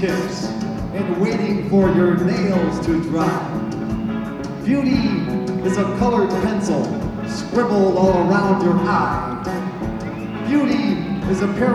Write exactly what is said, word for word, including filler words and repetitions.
tips and waiting for your nails to dry. Beauty is a colored pencil scribbled all around your eye. Beauty is a pair